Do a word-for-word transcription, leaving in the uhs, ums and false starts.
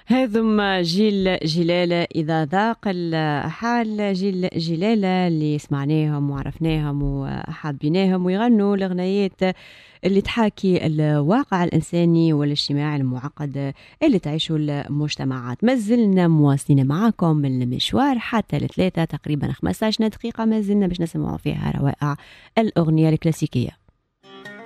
هذم جيل جلالة إذا ذاق الحال، جيل جلالة اللي سمعناهم وعرفناهم وحابيناهم ويغنوا الأغنيات اللي تحاكي الواقع الإنساني والاجتماعي المعقد اللي تعيشه المجتمعات. ما زلنا مواصلين معاكم من المشوار حتى لثلاثة تقريبا خمسة عشر دقيقة، ما زلنا باش نسمعوا فيها روائع الأغنية الكلاسيكية.